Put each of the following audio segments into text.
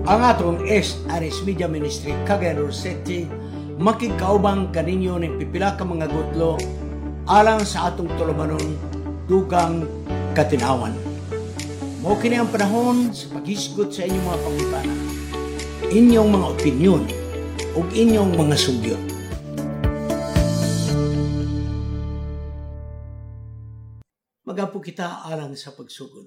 Ang atong SRS Media Ministry Cagayan de Oro City makikaubang kaninyo ng pipila ka mga gutlo alang sa atong tulumanon dugang katinawan. Mao kini ang panahon sa paghisgot sa inyong mga pangutana, inyong mga opinyon ug inyong mga sugyot. Magapo kita alang sa pagsugod.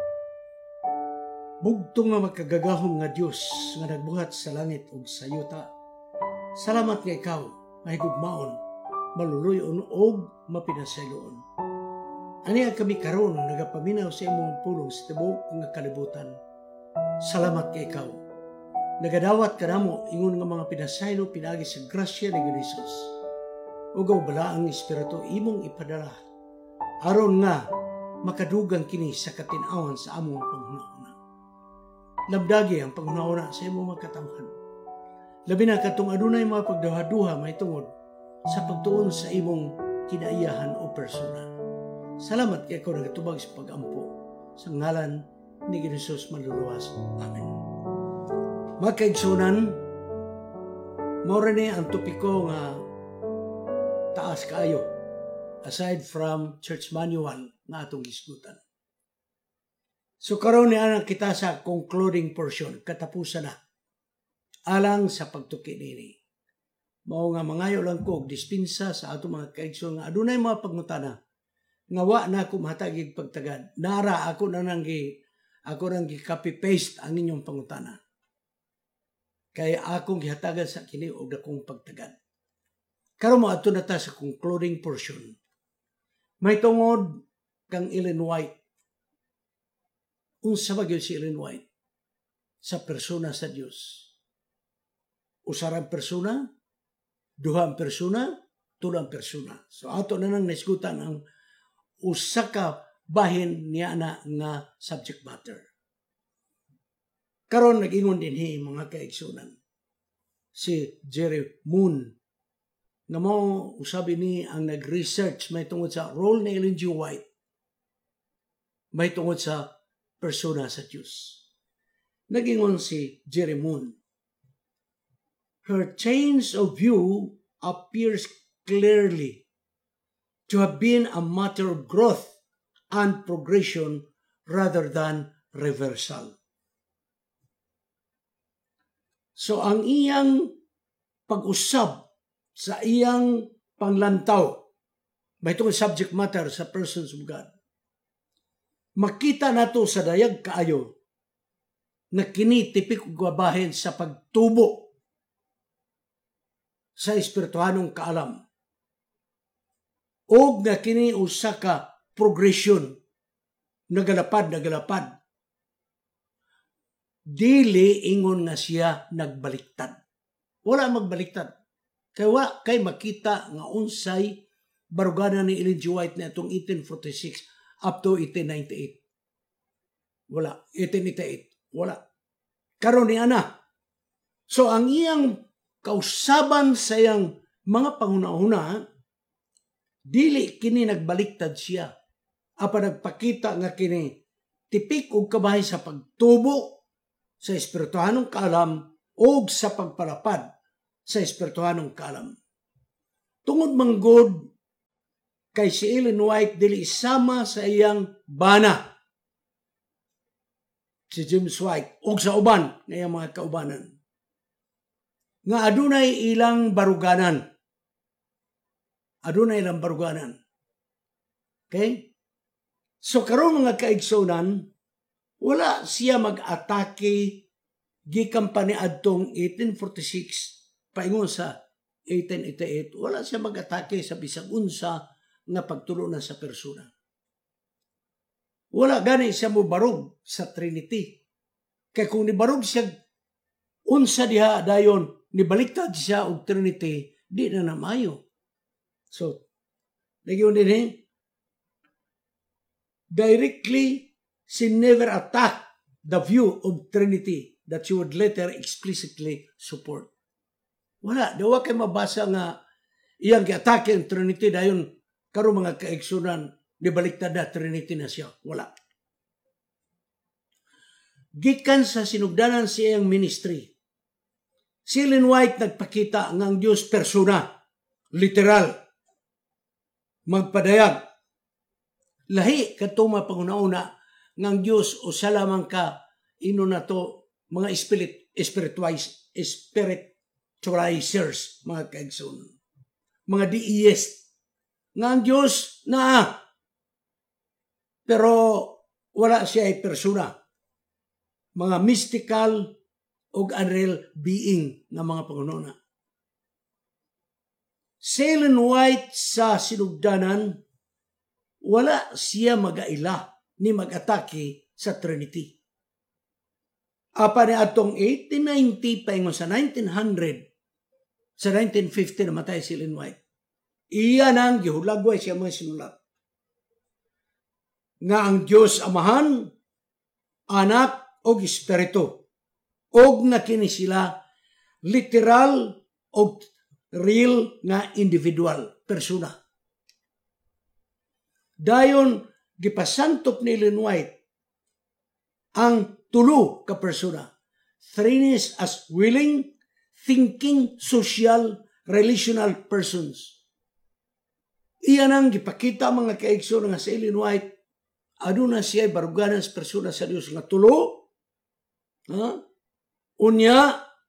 Bugto nga magkagagahom nga Dios nga nagbuhat sa langit ug sa yuta. Salamat nga ikaw, mahigugmaon, maluluyon ug mapinasayloon. Aniya kami karon nagapaminaw sa imong pulong sa tibuok nga kalibutan. Salamat nga ikaw. Nagadawat ka namo ingon nga mga pinasaylo pinagi sa grasya ni Jesus. Ugaw bala ang Espiritu imong ipadala aron nga makadugang kini sa katinawan sa among panghuna-una. Labdagi ang panghuna-una sa imong mga katawhan. Labi na katong adunay mga pagduha-duha may tungod sa pagtuon sa imong kinaiyahan o persona. Salamat kay ikaw nagatubag sa pag-ampo sa ngalan ni Jesus maluluwas. Amen. Mga kaigsunan, mora ni ang topiko nga taas kaayo aside from church manual nga atong hisgutan. So karon ni ana kita sa concluding portion, katapusan na alang sa pagtuki nini. Mao nga mangayo lang ko og dispensa sa ato mga kaigsoon nga adunay mga pangutana nga wa na ako mahatagig pagtagad. Nara ako nang copy paste ang inyong pangutana. Kaya akong gihatagan sa kini og dakong pagtagad. Karon mo ato na ta sa concluding portion. May tungod kang Ellen White. Unsa ba gyud si Ellen White sa persona sa Dios? Usarang persona, duhang persona, tulang persona. So ato na nang naisgutan ang usa ka bahin niya na nga subject matter. Karon nag-ingon dinhi mga kaigsunan si Jerry Moon nga mao usabi ni ang nag-research may tungod sa role ni Ellen G. White, may tungod sa persona sa Diyos. Nag-ingon si Jerry Moon, her change of view appears clearly to have been a matter of growth and progression rather than reversal. So ang iyang pag-usab sa iyang panglantaw, may itong subject matter sa persons of God, makita nato sa dayag kaayo na kini tipik ug gabahin sa pagtubo sa espirituhanong kaalam. O nga kini usa ka progression, nagalapad. Dili ingon nga siya nagbaliktad. Wala magbaliktad. Kay makita nga unsay baruganan ni Ellen G. White na itong 1846 up to 1898. Wala. 1888. Wala. Karon ni ana. So ang iyang kausaban sa iyang mga panguna-una, dili kini nagbaliktad siya. Apa nagpakita nga kini tipik og kabahay sa pagtubo sa espirituhanong kaalam o sa pagpalapad sa espirituhanong kaalam. Tungod manggod kay si Ellen White dili sama sa iyang bana si James White o sa uban nga iyang mga kaubanan nga adunay ilang baruganan. Okay? So karon mga kaigsonan, wala siya mag-atake gikan pa ni adtong 1846 paingon sa 1888. Wala siya mag-atake sa bisag unsa nga pagtulunan sa persona. Wala gani siya mo barog sa Trinity. Kaya kung nibarog siya unsa diha dayon, nibaliktad siya og Trinity, di na namayo. So, nagyon din directly, she never attacked the view of Trinity that she would later explicitly support. Wala. Dawa kay mabasa nga iyang gi-atake ang Trinity dayon karon mga kaigsunan nibaliktad na Trinity na siya. Wala. gikan sa sinugdanan siyang ministry. Si Ellen White nagpakita nga ang Dios persona, literal, magpadayag. Lahi katuma pangunauna nga ang Dios usa lamang ka ino na to mga spiritualizers, mga kaigsoon, mga deist, nga ang Diyos na pero wala siya ay persona, mga mystical o unreal being na mga pangununa. Si Ellen White sa sinugdanan, wala siya magaila ni mag-atake sa Trinity. Apa ni atong 1890 paingon sa 1900, sa 1950 namatay si Ellen White. Iya nang gihulagway siya mga sinulat. Nga ang Diyos Amahan, Anak o Espiritu. Og na kini sila literal o real nga individual, persona. Dayon, gipasantop ni Ellen White ang tulo ka persona. Threeness as willing, thinking, social, relational persons. Iyan ang gipakita mga kaigsoon nga sa Ellen White, aduna siya baruganan sa persona sa Dios nga tulo. Unya,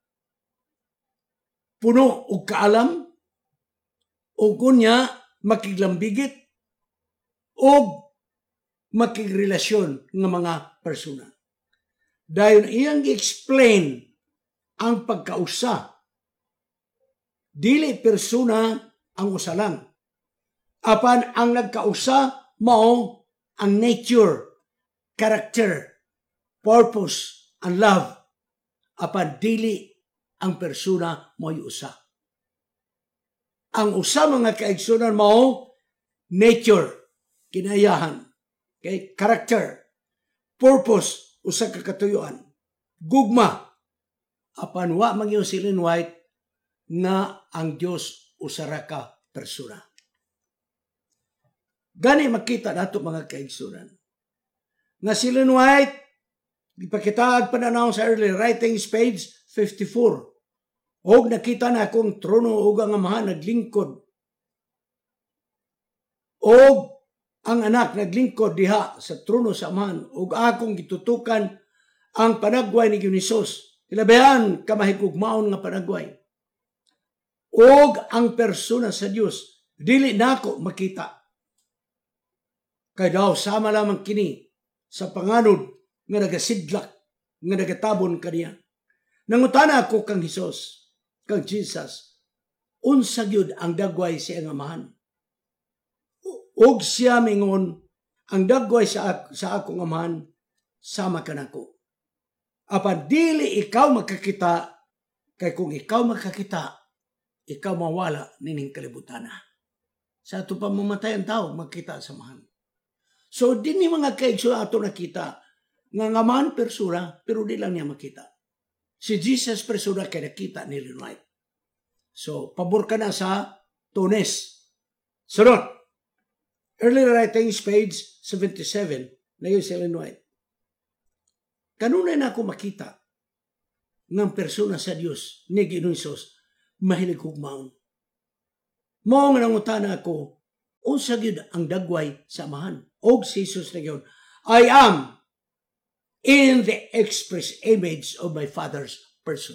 puno og kaalam, o kunya makiglambigit, o makigrelasyon ng mga persona. Dayon iyang i-explain ang pagkausa. Dili persona ang usa lang. Apan ang nagkausa mao ang nature, character, purpose, and love. Apan dili ang persona mao usa. Ang usa mga kaigsunan mao nature, kinayahan, okay? Character, purpose, usa ka katuyuan, gugma. Apan wa magyo si Ellen White na ang Dios usara ka persona. Gani makita nato mga kaigsunan nga si Ellen White ipakitaag pananaw sa early writings page 54. Og nakita na akong trono ug ang Amahan naglingkod. Og ang anak naglingkod diha sa trono sa Amahan ug akong gitutukan ang panagway ni Hesus. Ilabahan kamahigugmaon nga panagway. Og ang persona sa Dios dili nako makita. Kay daw sama lamang kini sa panganod nga nagasidlak nga nagatabon kaniya. Nangutana ako kang Hesus, kang Jesus, unsa gyud ang dagway sa iyang Amahan? Og siya mingon, ang dagway sa akong Amahan, sama ka nako. Apan dili ikaw makakita, kay kung ikaw makakita, ikaw mawala nining kalibutan na. Sa ato pa mamatay ang tao, magkita sa Amahan. So, din ni mga kaigso ato nakita, nga Amahan persona, pero di lang niya makita. Si Jesus persona kaya nakita ni Ellen White. So, pabor ka na sa Tunes. Sunod. Early writings, page 77, na yun si Ellen White. Kanunay na ako makita ng persona sa Diyos ni Ginoong Hesus, mahilig hugmaon. Mao nga nangutana ako, unsa gyud ang dagway sa Amahan? Og si Jesus na yun, I am in the express image of my Father's person.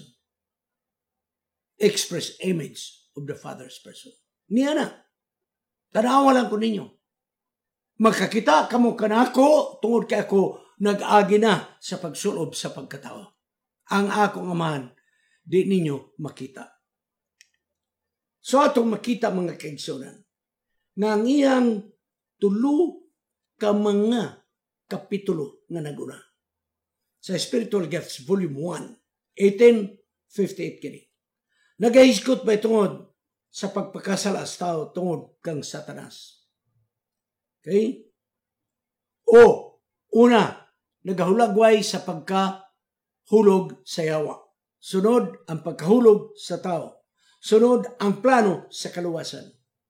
Express image of the Father's person. Niya na. Tanawa lang ko ninyo. Magkakita kamo kanako tungod kay ako nag-agi na sa pagsulob sa pagkatao. Ang akong Amahan, di ninyo makita. So atong makita mga kaigsunan, nga ang iyang tulo ka mga kapitulo nga naguna. Sa Spiritual Gifts, Volume 1, 1858 kini. Nagahiskot ba tungod sa pagpakasala sa tao tungod kang Satanas? Okay? O, una, nagahulagway sa pagkahulog sa yawa. Sunod, ang pagkahulog sa tao. Sunod, ang plano sa kaluwasan.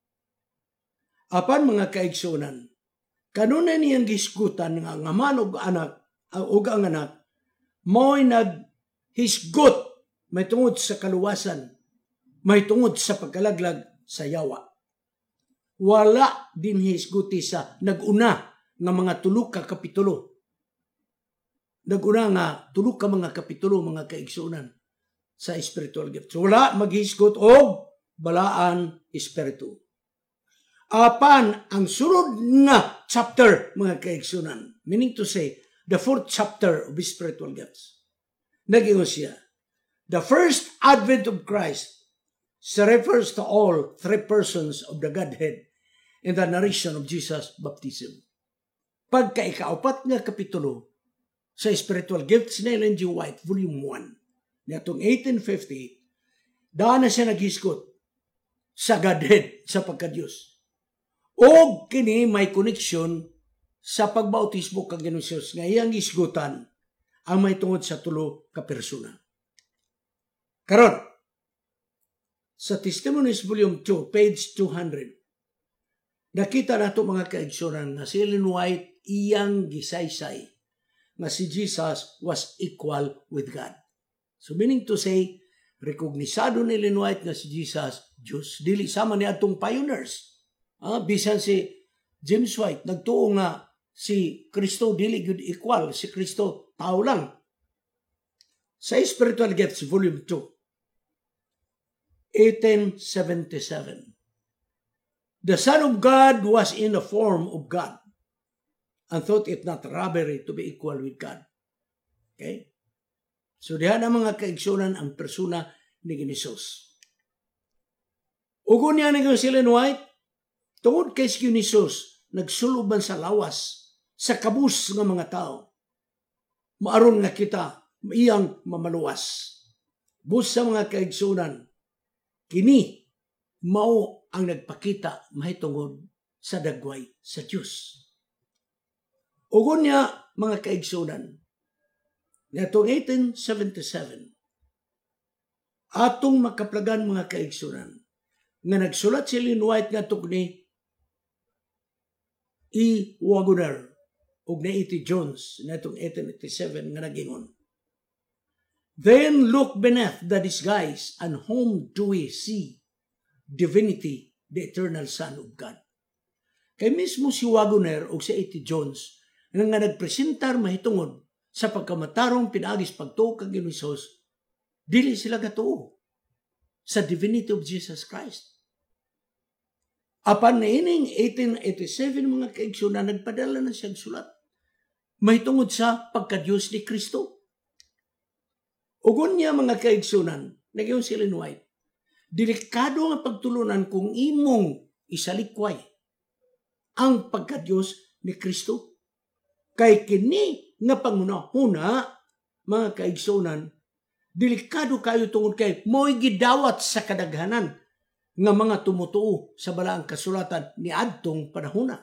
Apan mga kaigsunan, kanunay niyang giskutan nga ang Amahan o ang anak mo'y naghisgot may tungod sa kaluwasan, may tungod sa pagkalaglag sa yawa. Wala din hisguti sa naguna nga mga tulo ka kapitulo. Naguna nga tulo ka mga kapitulo, mga kaigsunan sa spiritual gift. So wala maghisgot og balaan espiritu. Apan ang sunod nga chapter, mga kaigsunan, meaning to say, the 4th chapter of spiritual gifts. Nagingon siya, the first advent of Christ refers to all three persons of the Godhead in the narration of Jesus' baptism. Pagka ikaapat nga kapitulo sa spiritual gifts ni Ellen G. White, volume 1, nitong 1850, daan na siya naghisgot sa Godhead, sa pagka-Diyos. O kini may connection sa pagbautismo kang Ginoong Hesus nga iyang isgutan ang may tungod sa tulo ka persona. Karon, sa Testimonies Volume 2, page 200, nakita nato mga kaigsunan nga si Ellen White iyang gisaysay nga si Jesus was equal with God. So meaning to say, rekognisado ni Ellen White nga si Jesus, Diyos, dili sama ni atong pioneers. Bisan si James White, nagtuo nga si Kristo dili gud equal, si Kristo tao lang. Sa Spiritual Gifts, Volume 2, 1877, the Son of God was in the form of God and thought it not robbery to be equal with God. Okay? So diha na mga kaigsunan ang persona ni Hesus. Ugon niya ni Ellen White, tungod kay si Hesus, nagsuluban sa lawas, sa kabus ng mga tao. Maaron nga kita, iyang mamaluwas. Bus sa mga kaigsunan, kini, mao ang nagpakita mahitungod sa dagway sa Diyos. Ugon niya, mga kaigsunan, natong 1877, atong makaplagan mga kaigsunan, nga nagsulat si Ellen White nga ni E. Wagoner ug na E.T. Jones natong 1887 nga nagingon, then look beneath the disguise, and whom do we see? Divinity, the eternal Son of God. Kay mismo si Wagoner ug si E.T. Jones nga nagpresentar mahitungod sa pagkamatarong pinagis pagtuo kang Ginoong Hesus, dili sila gatuo sa divinity of Jesus Christ. Apan na ining 1887 mga kaigsunan, nagpadala na siyang sulat mahitungod sa pagka-Diyos ni Kristo. Ugon niya mga kaigsunan, nagyon si Ellen White, delikado nga pagtulunan kung imong isalikway ang pagka-Diyos ni Kristo. Kay kini nga pangunahuna, mga kaigsunan, delikado kayo tungod kay mo'y gidawat sa kadaghanan nga mga tumutuo sa balaang kasulatan ni adtong panahuna.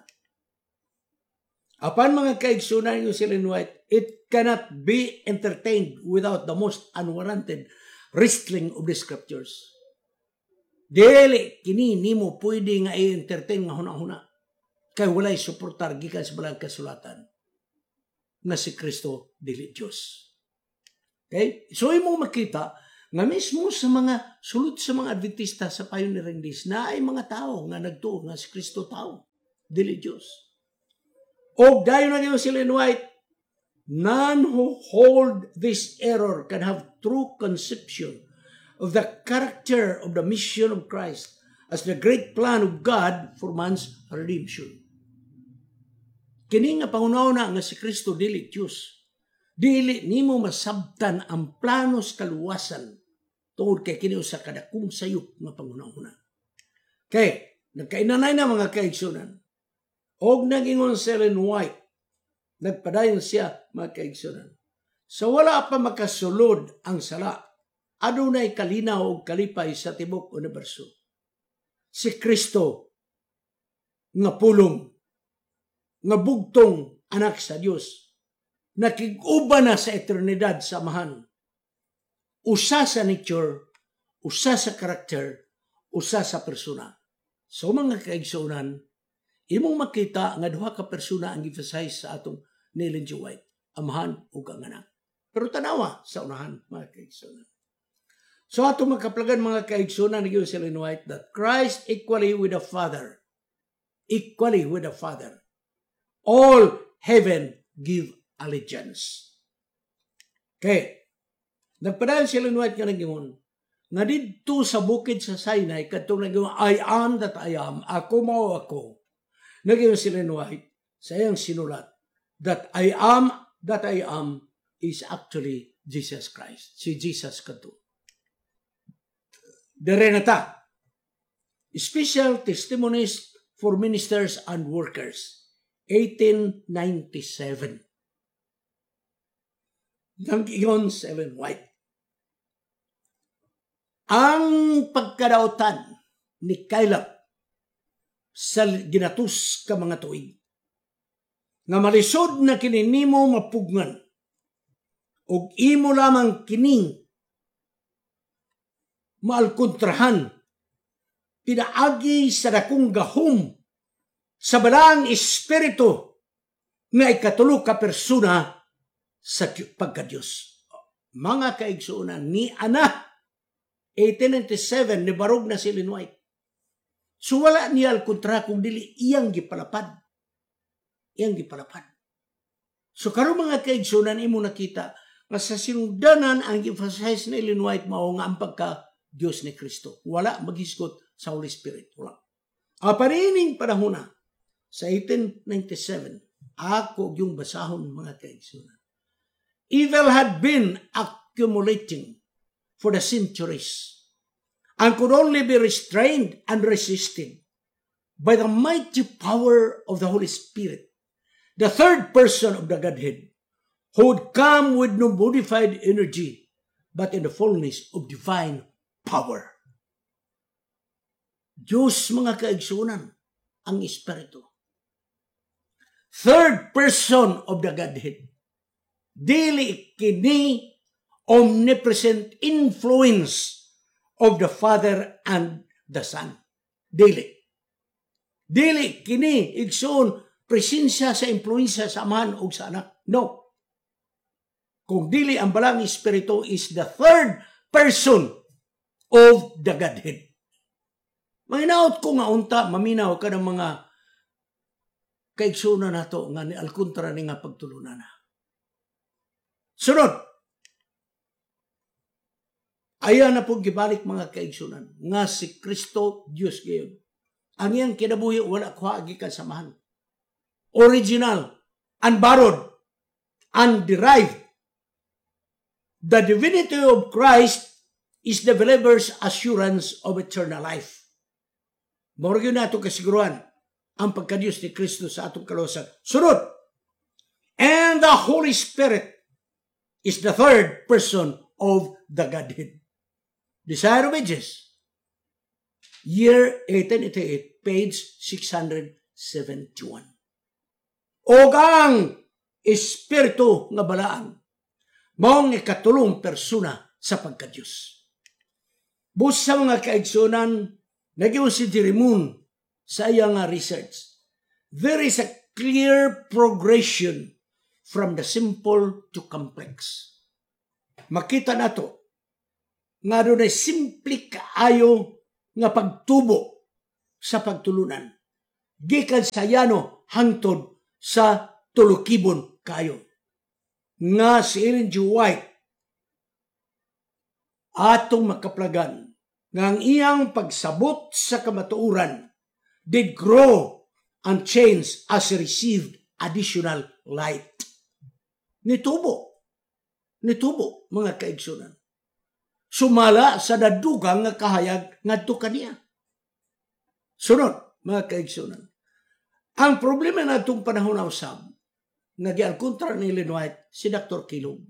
Apan mga kaigsunan yung si Ellen White, it cannot be entertained without the most unwarranted wrestling of the scriptures. Dili kini nimo pwede nga i-entertain nga huna-huna kay walay suportar gikan sa balaang kasulatan na si Kristo dili Diyos. Okay? So imong makita nga mismo sa mga sulod sa mga Adventista sa pioneering days na ay mga tao nga nagtuo nga si Kristo tao, dili Diyos. O dayon na si Ellen White, none who hold this error can have true conception of the character of the mission of Christ as the great plan of God for man's redemption. Kini nga pangunaw na nga si Kristo dili Diyos. Dili nimo masabtan ang planos kaluwasan tungod kay kini usa ka dakong sayop nga pangunahuna. Kay nagkainanay na mga kaigsunan. Og nagingon si Ellen White, nagpadayon siya mga kaigsunan. So wala pa makasulod ang sala, adunay kalinaw og kalipay sa tibok universo. Si Kristo nga pulong, nga bugtong anak sa Dios, nakig-uban na sa eternidad sa amahan. Usa sa nature, usa sa karakter, usa sa persona. So mga kaigsunan, imong makita nga duha ka persona ang emphasize sa atong ni Ellen G. White, amahan ug ang anak. Pero tanawa sa unahan, mga kaigsunan. So ato magkaplagan mga kaigsunan ni Ellen White that Christ equally with the Father. Equally with the Father. All heaven give allegiance. Okay. Nagpadayon si Ellen White nga nagingon, nga dito sa bukid sa Sinai, katong nagingon, I am that I am, ako mao ako. Nagingon si Ellen White, sa iyang sinulat, that I am is actually Jesus Christ. Si Jesus kato. Derenata. Special Testimonies for Ministers and Workers. 1897. Nang-iyon si Ellen White. Ang pagkadautan ni Caleb sa ginatus ka mga tuig nga malisod na kininimo mapugnan ug imo lamang kining maalkontrahan pinaagi sa dakong gahom sa balang espiritu nga ikatulo ka persona sa pagka-Diyos. Mga kaigsuunan ni Ana 1897 ni barog na si Ellen White. So wala niya alkontra kung dili iyang gipalapad. Iyang gipalapad. So karon mga kaigsuunan imo nakita nga sa sinugdanan ang emphasize ni Ellen White mao nga ang pagka-Diyos ni Kristo. Wala maghisgot sa Holy Spirit. Wala. Aparining panahon na sa 1897 ako yung basahon mga kaigsuunan. Evil had been accumulating for the centuries and could only be restrained and resisted by the mighty power of the Holy Spirit, the third person of the Godhead, who would come with no modified energy, but in the fullness of divine power. Diyos mga kaigsunan, ang Espiritu. Third person of the Godhead. Dili kini omnipresent influence of the Father and the Son. Dili. Dili kini igsoon presensya sa impluensya sa amahan o sa anak. No. Kung dili ang balang espiritu is the third person of the Godhead. Mahinaot ko nga unta, maminaw ka ng mga kaigsunan nato nga ni alkontra ni nga pagtulunan na. Sunod. Ayan na po gibalik mga kaigsunan nga si Kristo Diyos gayon. Ang iyang kinabuhi wala kuha gikan samahan. Original, unborrowed, underived. The divinity of Christ is the believer's assurance of eternal life. Morgan na ito kasiguruhan ang pagka-Diyos ni Kristo sa atong kaluwasan. Sunod. And the Holy Spirit is the third person of the Godhead. Desire of Ages. Year 1888, page 671. O ang Espiritu nga balaan, maong ikatulong persona sa pagka-Diyos. Bus sa mga kaigsunan, nagyo si Jerimon sa iyang research. There is a clear progression from the simple to complex. Makita nato nga doon ay simple kaayo nga pagtubo sa pagtulunan. Gikan sa yano hangtod sa tulukibon kayo. Nga si Ellen G. White atong makaplagan nga ang iyang pagsabot sa kamatuuran did grow and change as he received additional light. Nitubo, mga kaigsunan. Sumala sa dadugang nga kahayag ngadto kaniya. Sunod, mga kaigsunan. Ang problema na itong panahon na usab, nagialkontra ni Ellen White, si Dr. Kilog.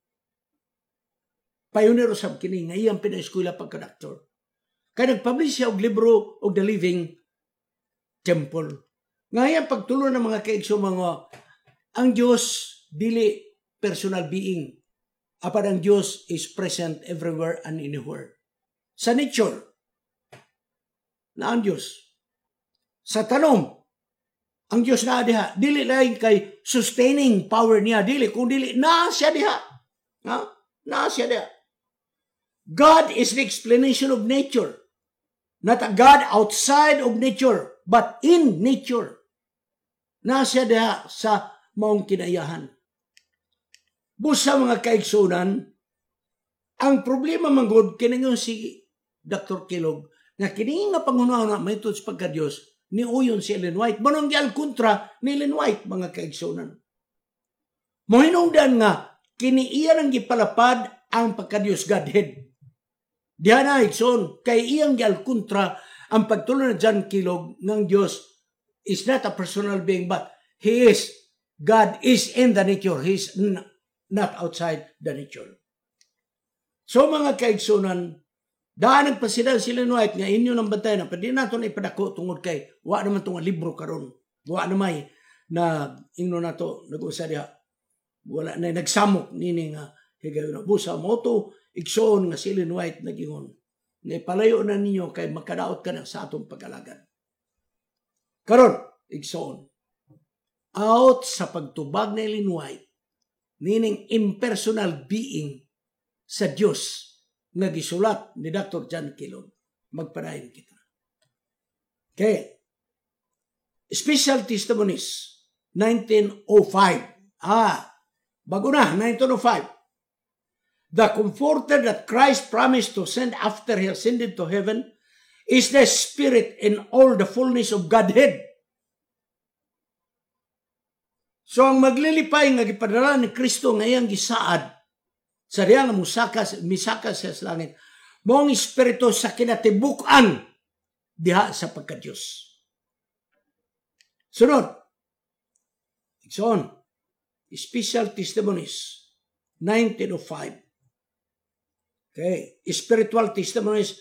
Pioneer usab kini nga iyang pinaeskwela pagka-doktor. Kaya nagpublish siya og libro og The Living Temple. Ngayon pagtulo ng mga kaigsunan mga ang Diyos dili personal being. Apan ang Diyos is present everywhere and anywhere. Sa nature, na ang Diyos. Sa tanom, ang Diyos na diha. Dili lain kay sustaining power niya. Dili, kung dili, na siya diha. Ha? Naa siya diha. God is the explanation of nature. Not a God outside of nature, but in nature. Naa siya diha sa maong kinayahan. Busa mga kaigsunan, ang problema manggod kiningon si Dr. Kilog nga kini nga pangunaw na may tuds pagka Dios ni uyon si Ellen White. Manong gyal kontra ni Ellen White mga kaigsunan. Mohinungdan nga kini iya nang gipalapad ang pagka-Dios Godhead. Diha na igsoon kay iyang gyal kontra ang pagtulo na John Kilog ng Dios is not a personal being but He is. God is in the nature. He is not outside the nature. So mga kaigsunan, daan nagpasidan sila White nga inyo ng bantay na pwede nato na ipadako tungod kay wa naman itong libro karon. Wa naman na ingno nato nag-usa diha. Wala na nagsamok nini nga higayon na busa mo to igsoon nga si Ellen White nagingon. Nga palayo na ninyo kay makadaot ka na sa atong pag-alagad. Karon, igsoon. Out sa pagtubag ni Ellen White, meaning impersonal being sa Diyos nga gisulat ni Dr. John Kilog. Magpadayon kita. Okay. Special Testimonies, 1905. Bago na, 1905. The Comforter that Christ promised to send after He ascended to heaven is the Spirit in all the fullness of Godhead. So ang maglilipay nga gipadala ni Kristo ngayang gisaad sa diya nga misaka sa langit moong espiritu sa kinatibuk-an diha sa pagka-Dios. Sunod. Ikson. Special Testimonies 1905. Okay. Spiritual Testimonies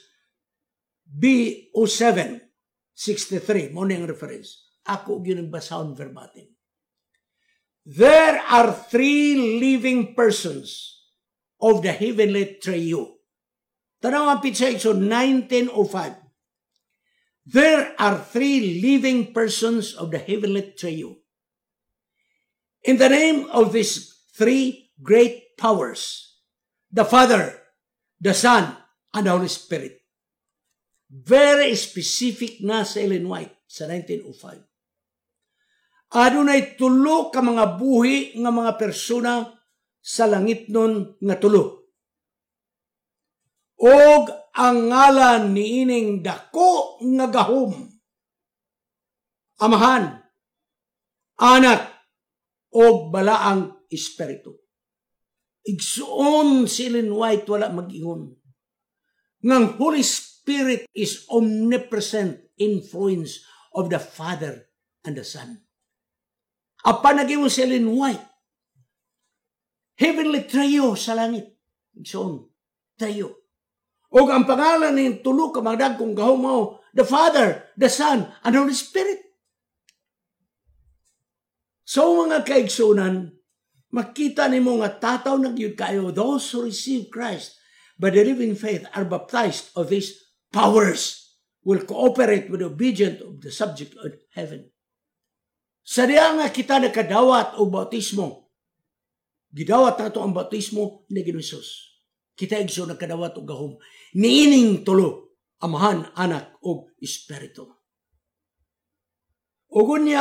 B07 63. Mo niyang reference. Ako yun basahon verbatim. There are three living persons of the heavenly trio. Tanaw ang pizza so 1905. There are three living persons of the heavenly trio. In the name of these three great powers, the Father, the Son, and the Holy Spirit. Very specific na sa Ellen White sa 1905. Adunay tulo ka mga buhi nga mga persona sa langit nun nga tulo. Og ang ngalan ni ining dako nga gahom. Amahan, Anak, og balaang Espiritu. Igsuon si Ellen White wala mag-ingon. Ngang Holy Spirit is omnipresent influence of the Father and the Son. Apa naging si Ellen White? Heavenly trio sa langit. Igsoon, trio. O ang pangalan ng tulo ka mga dagkong gahom mo, the Father, the Son, and the Holy Spirit. So mga kaigsunan, makita ni mo nga tataw nagyud kayo, those who receive Christ by the living faith are baptized of these powers will cooperate with the obedient of the subject of heaven. Sa diya nga kita nakadawat o bautismo, gidawat nato ang bautismo ni Ginoong. Kita igso nakadawat o gahom. Niining tulo, Amahan, Anak, o Espiritu. Ugon niya